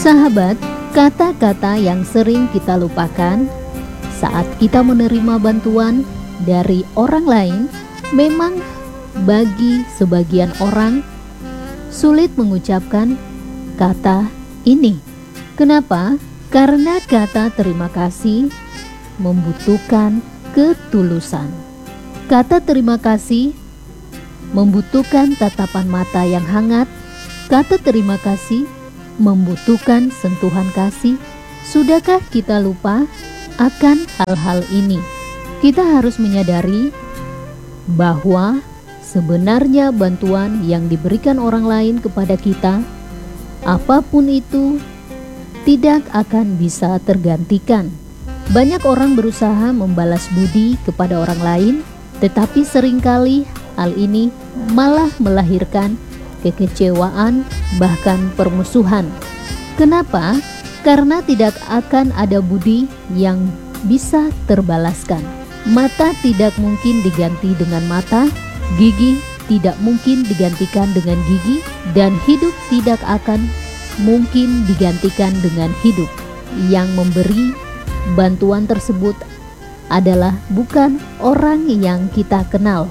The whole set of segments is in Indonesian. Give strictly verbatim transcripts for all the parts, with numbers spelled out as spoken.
Sahabat, kata-kata yang sering kita lupakan saat kita menerima bantuan dari orang lain memang bagi sebagian orang sulit mengucapkan kata ini. Kenapa? Karena kata terima kasih membutuhkan ketulusan. Kata terima kasih membutuhkan tatapan mata yang hangat. Kata terima kasih membutuhkan sentuhan kasih. Sudahkah kita lupa akan hal-hal ini? Kita harus menyadari bahwa sebenarnya bantuan yang diberikan orang lain kepada kita, apapun itu, tidak akan bisa tergantikan. Banyak orang berusaha membalas budi kepada orang lain, tetapi seringkali hal ini malah melahirkan kekecewaan, bahkan permusuhan. Kenapa? Karena tidak akan ada budi yang bisa terbalaskan. Mata tidak mungkin diganti dengan mata, gigi tidak mungkin digantikan dengan gigi, dan hidup tidak akan mungkin digantikan dengan hidup. Yang memberi bantuan tersebut adalah bukan orang yang kita kenal.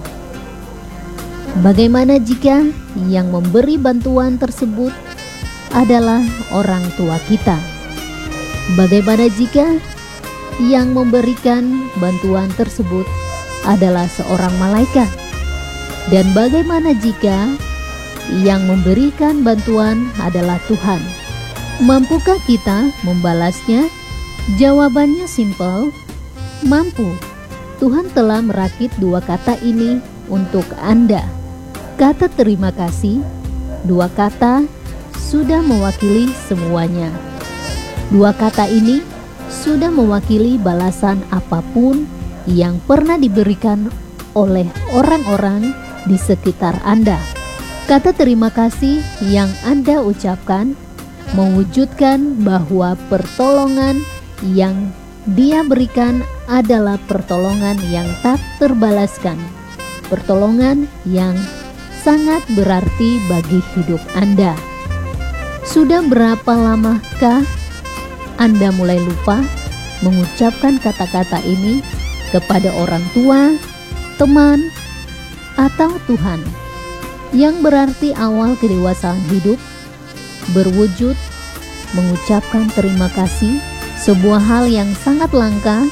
Bagaimana jika yang memberi bantuan tersebut adalah orang tua kita? Bagaimana jika yang memberikan bantuan tersebut adalah seorang malaikat? Dan bagaimana jika yang memberikan bantuan adalah Tuhan? Mampukah kita membalasnya? Jawabannya simpel, mampu. Tuhan telah merakit dua kata ini untuk Anda. Kata terima kasih, dua kata sudah mewakili semuanya. Dua kata ini sudah mewakili balasan apapun yang pernah diberikan oleh orang-orang di sekitar Anda. Kata terima kasih yang Anda ucapkan mewujudkan bahwa pertolongan yang Dia berikan adalah pertolongan yang tak terbalaskan, pertolongan yang sangat berarti bagi hidup Anda. Sudah berapa lamakah Anda mulai lupa mengucapkan kata-kata ini kepada orang tua, teman, atau Tuhan? Yang berarti awal kedewasaan hidup berwujud mengucapkan terima kasih, sebuah hal yang sangat langka.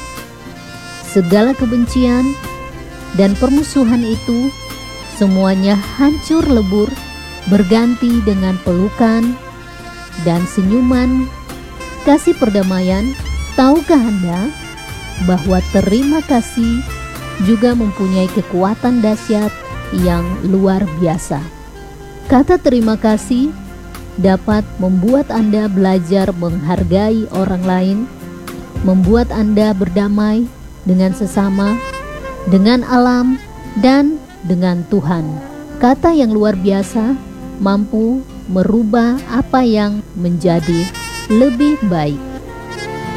Segala kebencian dan permusuhan itu semuanya hancur lebur, berganti dengan pelukan dan senyuman, kasih perdamaian. Tahukah Anda bahwa terima kasih juga mempunyai kekuatan dahsyat yang luar biasa? Kata terima kasih dapat membuat Anda belajar menghargai orang lain, membuat Anda berdamai dengan sesama, dengan alam, dan dengan Tuhan. Kata yang luar biasa mampu merubah apa yang menjadi lebih baik.